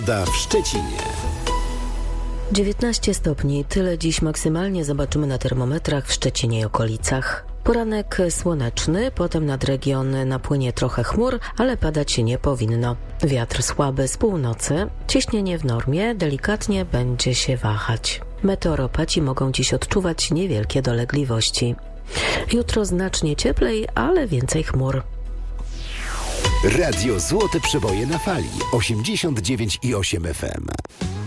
W Szczecinie. 19 stopni, tyle dziś maksymalnie zobaczymy na termometrach w Szczecinie i okolicach. Poranek słoneczny, potem nad region napłynie trochę chmur, ale padać nie powinno. Wiatr słaby z północy, ciśnienie w normie, delikatnie będzie się wahać. Meteoropaci mogą dziś odczuwać niewielkie dolegliwości. Jutro znacznie cieplej, ale więcej chmur. Radio Złote Przeboje na fali 89,8 FM.